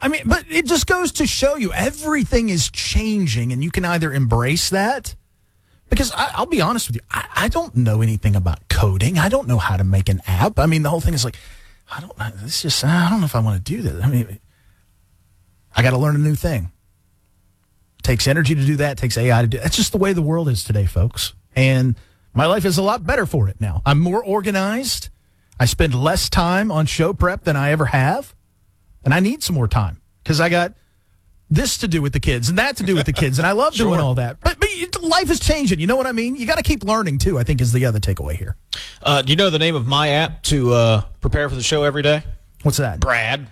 I mean, but it just goes to show you everything is changing, and you can either embrace that, because I'll be honest with you, I don't know anything about coding. I don't know how to make an app. I mean, the whole thing is like, I don't know if I want to do this. I mean, I got to learn a new thing. It takes energy to do that. It takes AI to do that. That's just the way the world is today, folks. And my life is a lot better for it now. I'm more organized. I spend less time on show prep than I ever have. And I need some more time because I got this to do with the kids and that to do with the kids. And I love doing all that. But life is changing. You know what I mean? You got to keep learning, too, I think, is the other takeaway here. Do you know the name of my app to prepare for the show every day? What's that? Brad.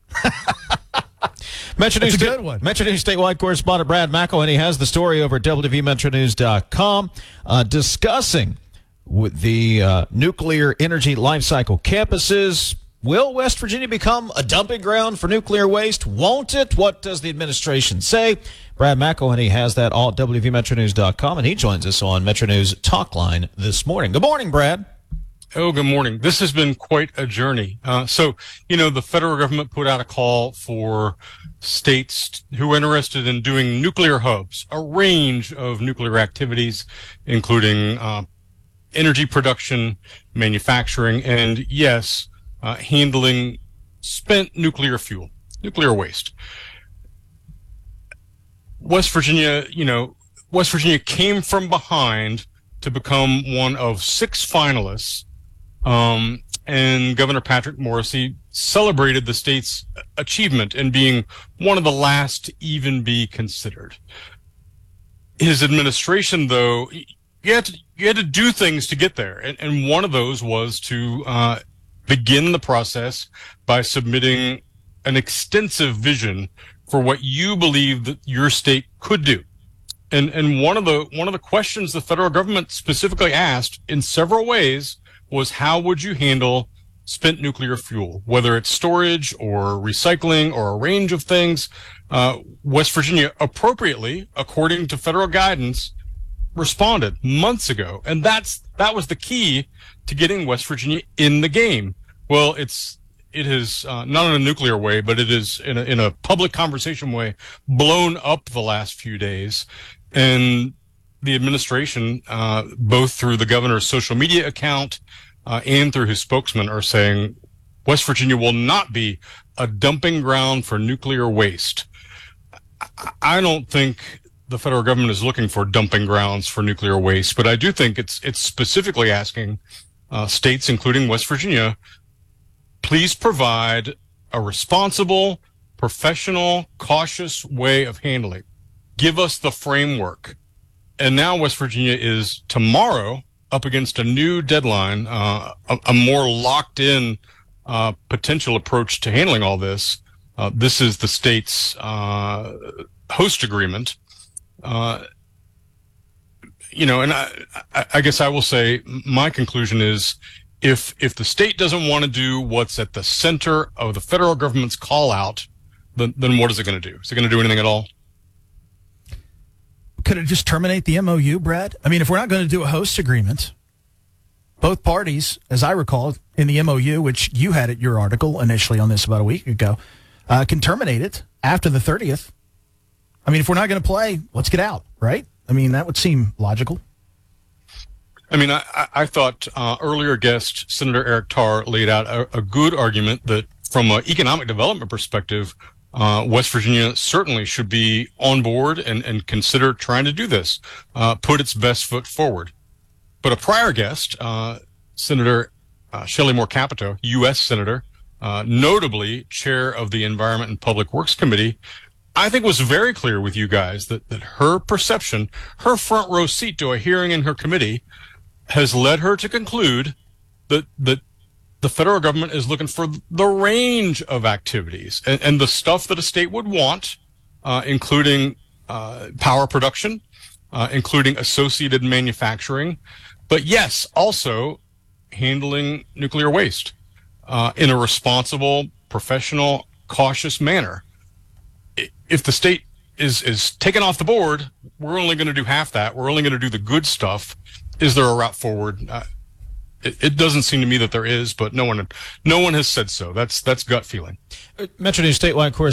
Metro News, That's a good one. Metro News statewide correspondent Brad McElhenney has the story over at WVMetroNews.com discussing with the nuclear energy life cycle campuses. Will West Virginia become a dumping ground for nuclear waste? Won't it? What does the administration say? Brad McElhenney has that all at WVMetroNews.com, and he joins us on Metro News Talk Line this morning. Good morning, Brad. Oh, good morning. This has been quite a journey. The federal government put out a call for states who are interested in doing nuclear hubs, a range of nuclear activities, including energy production, manufacturing, and, yes, handling spent nuclear fuel, nuclear waste. West Virginia came from behind to become one of 6 finalists. And Governor Patrick Morrisey celebrated the state's achievement in being one of the last to even be considered. His administration, though, you had to do things to get there. And one of those was to, begin the process by submitting an extensive vision for what you believe that your state could do. And one of the questions the federal government specifically asked in several ways was, how would you handle spent nuclear fuel, whether it's storage or recycling or a range of things? West Virginia appropriately, according to federal guidance, responded months ago. And that was the key to getting West Virginia in the game. Well, it has, not in a nuclear way, but it is in a public conversation way, blown up the last few days. And the administration, both through the governor's social media account, and through his spokesman, are saying West Virginia will not be a dumping ground for nuclear waste. I don't think the federal government is looking for dumping grounds for nuclear waste, but I do think it's specifically asking states, including West Virginia, please provide a responsible, professional, cautious way of handling. Give us the framework. And now West Virginia is tomorrow up against a new deadline, a more locked in potential approach to handling all this. This is the state's host agreement. And I guess I will say my conclusion is, if the state doesn't want to do what's at the center of the federal government's call out, then what is it going to do? Is it going to do anything at all? Could it just terminate the MOU, Brad? I mean, if we're not going to do a host agreement, both parties, as I recall, in the MOU, which you had at your article initially on this about a week ago, can terminate it after the 30th. I mean, if we're not going to play, let's get out, right? I mean, that would seem logical. I mean, I thought earlier guest Senator Eric Tarr laid out a good argument that from an economic development perspective, West Virginia certainly should be on board and consider trying to do this, put its best foot forward. But a prior guest, Senator Shelley Moore Capito, U.S. Senator, notably chair of the Environment and Public Works Committee, I think was very clear with you guys that her perception, her front row seat to a hearing in her committee, has led her to conclude that the federal government is looking for the range of activities and the stuff that a state would want, including power production, including associated manufacturing, but yes, also handling nuclear waste in a responsible, professional, cautious manner. If the state is taken off the board, we're only going to do half that. We're only going to do the good stuff. Is there a route forward? It doesn't seem to me that there is, but no one has said so. That's gut feeling. Metro News statewide correspondent